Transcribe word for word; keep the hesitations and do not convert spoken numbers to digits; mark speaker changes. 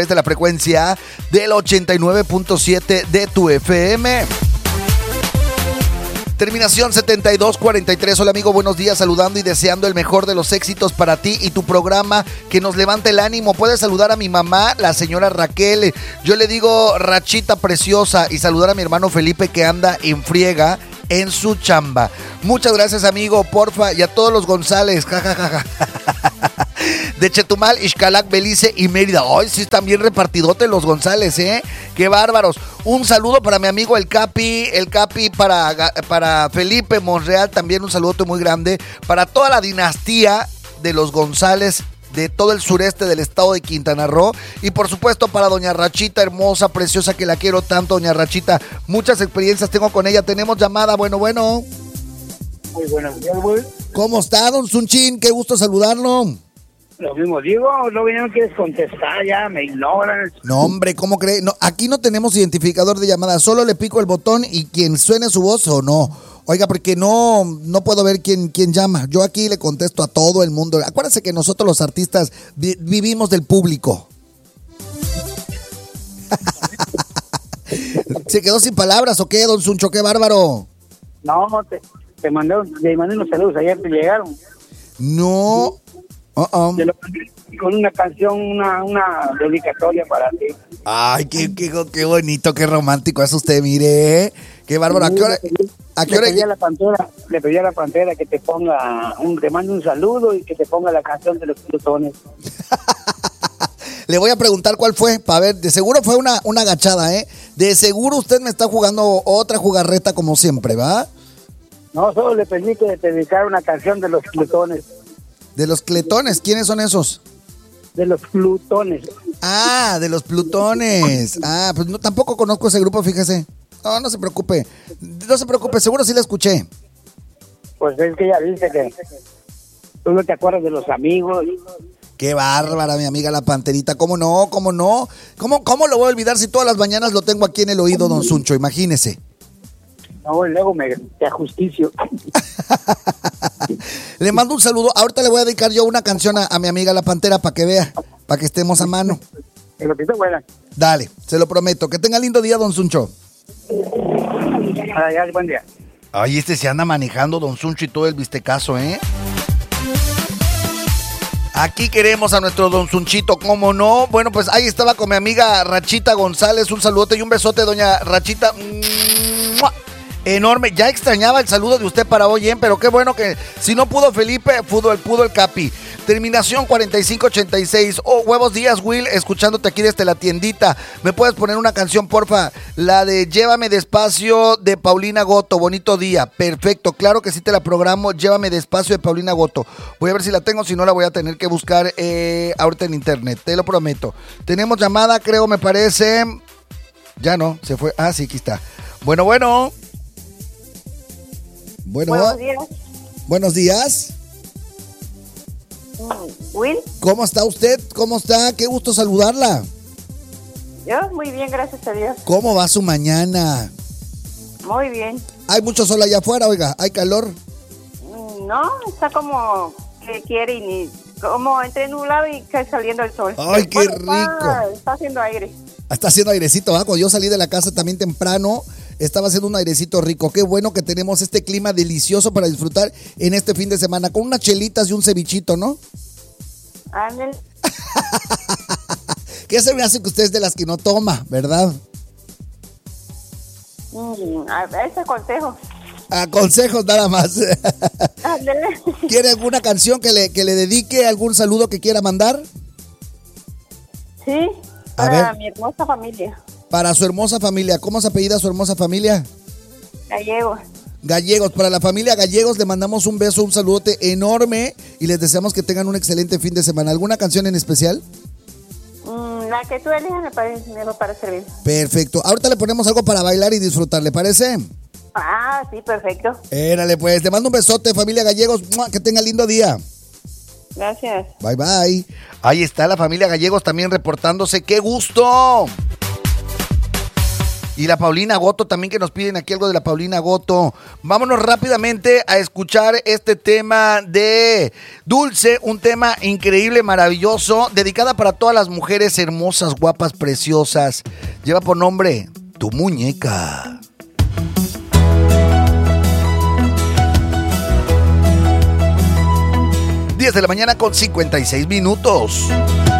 Speaker 1: de la frecuencia del ochenta y nueve punto siete de tu F M. Terminación setenta y dos cuarenta y tres. Hola amigo, buenos días, saludando y deseando el mejor de los éxitos para ti y tu programa, que nos levante el ánimo. Puedes saludar a mi mamá, la señora Raquel, yo le digo Rachita preciosa, y saludar a mi hermano Felipe, que anda en friega en su chamba. Muchas gracias amigo, porfa, y a todos los González, jajajaja. De Chetumal, Ixcalac, Belice y Mérida. Ay, sí están bien repartidotes los González, ¿eh? ¡Qué bárbaros! Un saludo para mi amigo el Capi, el Capi para, para Felipe Monreal, también un saludo muy grande para toda la dinastía de los González de todo el sureste del estado de Quintana Roo, y por supuesto para doña Rachita, hermosa, preciosa, que la quiero tanto, doña Rachita. Muchas experiencias tengo con ella. Tenemos llamada, bueno, bueno.
Speaker 2: Muy buenos días, güey.
Speaker 1: ¿Cómo está, don Sunchín? Qué gusto saludarlo.
Speaker 2: Lo mismo digo, no me quieres contestar, ya me ignoran.
Speaker 1: No, hombre, ¿cómo cree? No, aquí no tenemos identificador de llamada, solo le pico el botón y quien suene su voz o no. Oiga, porque no, no puedo ver quién, quién llama. Yo aquí le contesto a todo el mundo. Acuérdense que nosotros los artistas vi- vivimos del público. ¿Se quedó sin palabras o qué, don Suncho? ¡Qué bárbaro!
Speaker 2: No, te, te mandé, te mandé unos saludos, ayer te llegaron.
Speaker 1: No. Uh-uh.
Speaker 2: Te lo mandé con una canción, una, una dedicatoria para ti.
Speaker 1: Ay, qué, qué, qué bonito, qué romántico es usted, mire. Qué bárbaro. ¿A qué hora? ¿A qué hora?
Speaker 2: Le pedí a la Pantera, le pedí a la Pantera que te ponga, un, te mande un saludo y que te ponga la canción de los Plutones.
Speaker 1: Le voy a preguntar cuál fue, para ver, de seguro fue una, una agachada, ¿eh? De seguro usted me está jugando otra jugarreta como siempre, ¿va?
Speaker 2: No, solo le pedí que te dedicara una canción de los Plutones.
Speaker 1: De los Cletones, ¿quiénes son esos?
Speaker 2: De los Plutones.
Speaker 1: Ah, de los Plutones. Ah, pues no, tampoco conozco ese grupo, fíjese. No, no se preocupe. No se preocupe, seguro sí la escuché.
Speaker 2: Pues es que ya viste que tú no te acuerdas de los amigos.
Speaker 1: Qué bárbara, mi amiga la Panterita. ¿Cómo no? ¿Cómo no? ¿Cómo, cómo lo voy a olvidar si todas las mañanas lo tengo aquí en el oído, don Suncho? Imagínese.
Speaker 2: No, y luego me te ajusticio.
Speaker 1: Le mando un saludo. Ahorita le voy a dedicar yo una canción a, a mi amiga la Pantera para que vea, para que estemos a mano.
Speaker 2: En lo que te buena.
Speaker 1: Dale, se lo prometo. Que tenga lindo día, don Suncho.
Speaker 2: Ay, ay, buen día.
Speaker 1: Ay, este se anda manejando, don Suncho, y todo el vistecazo, ¿eh? Aquí queremos a nuestro don Sunchito, ¿cómo no? Bueno, pues ahí estaba con mi amiga Rachita González. Un saludote y un besote, doña Rachita. ¡Mua! Enorme. Ya extrañaba el saludo de usted para hoy, ¿eh? Pero qué bueno que si no pudo Felipe, pudo el, pudo el Capi. Terminación cuarenta y cinco ochenta y seis. Oh, buenos días, Will, escuchándote aquí desde la tiendita. ¿Me puedes poner una canción, porfa? La de Llévame Despacio de Paulina Goto. Bonito día. Perfecto, claro que sí te la programo. Llévame Despacio de Paulina Goto. Voy a ver si la tengo, si no la voy a tener que buscar eh, ahorita en internet. Te lo prometo. Tenemos llamada, creo, me parece. Ya no, se fue. Ah, sí, aquí está. Bueno, bueno. Bueno,
Speaker 3: buenos días.
Speaker 1: Buenos días.
Speaker 3: Will.
Speaker 1: ¿Cómo está usted? ¿Cómo está? Qué gusto saludarla.
Speaker 3: Yo muy bien, gracias a Dios.
Speaker 1: ¿Cómo va su mañana?
Speaker 3: Muy bien.
Speaker 1: Hay mucho sol allá afuera, oiga, hay calor.
Speaker 3: No, está como que quiere y ni como entre nublado y saliendo el sol.
Speaker 1: Ay, qué
Speaker 3: bueno,
Speaker 1: rico.
Speaker 3: Está, está haciendo aire.
Speaker 1: Está haciendo airecito, ¿verdad? Cuando yo salí de la casa también temprano, estaba haciendo un airecito rico. Qué bueno que tenemos este clima delicioso para disfrutar en este fin de semana, con unas chelitas y un cevichito, ¿no?
Speaker 3: Ándale.
Speaker 1: ¿Qué se me hace que usted es de las que no toma, verdad?
Speaker 3: Mm, a ese consejo.
Speaker 1: A consejos nada más.
Speaker 3: Ándale.
Speaker 1: ¿Quiere alguna canción que le, que le dedique, algún saludo que quiera mandar?
Speaker 3: Sí,
Speaker 1: A
Speaker 3: para
Speaker 1: ver.
Speaker 3: mi hermosa familia.
Speaker 1: Para su hermosa familia. ¿Cómo se apellida su hermosa familia?
Speaker 3: Gallegos.
Speaker 1: Gallegos. Para la familia Gallegos le mandamos un beso, un saludote enorme y les deseamos que tengan un excelente fin de semana. ¿Alguna canción en especial?
Speaker 3: Mm, la que tú elijas me parece, me va para servir.
Speaker 1: Perfecto. Ahorita le ponemos algo para bailar y disfrutar, ¿le parece?
Speaker 3: Ah, sí, perfecto.
Speaker 1: Érale pues. Te mando un besote, familia Gallegos. ¡Mua! Que tenga lindo día.
Speaker 3: Gracias.
Speaker 1: Bye, bye. Ahí está la familia Gallegos también reportándose. ¡Qué gusto! Y la Paulina Goto también, que nos piden aquí algo de la Paulina Goto. Vámonos rápidamente a escuchar este tema de Dulce, un tema increíble, maravilloso, dedicada para todas las mujeres hermosas, guapas, preciosas. Lleva por nombre Tu Muñeca. diez de la mañana con cincuenta y seis minutos.